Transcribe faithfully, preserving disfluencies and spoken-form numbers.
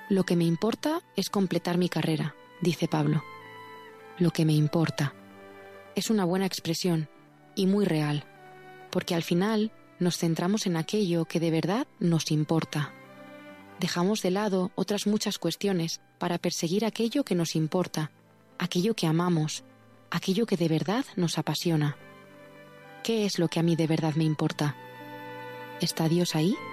Lo que me importa es completar mi carrera, dice Pablo. Lo que me importa. Es una buena expresión y muy real, porque al final nos centramos en aquello que de verdad nos importa. Dejamos de lado otras muchas cuestiones para perseguir aquello que nos importa, aquello que amamos, aquello que de verdad nos apasiona. ¿Qué es lo que a mí de verdad me importa? ¿Está Dios ahí?